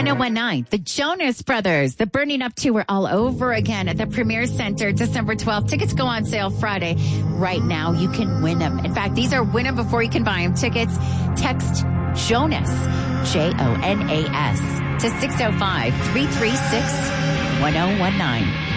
1019. The Jonas Brothers, the Burning Up Tour all over again at the Premier Center, December 12th. Tickets go on sale Friday. Right now, you can win them. In fact, these are win them before you can buy them tickets. Text Jonas, Jonas, to 605-336-1019.